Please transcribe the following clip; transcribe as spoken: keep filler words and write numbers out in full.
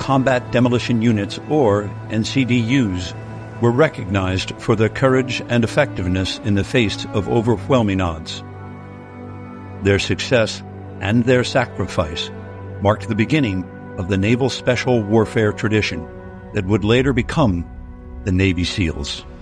Combat Demolition Units, or N C D Us, were recognized for their courage and effectiveness in the face of overwhelming odds. Their success and their sacrifice marked the beginning of the naval special warfare tradition that would later become the Navy SEALs.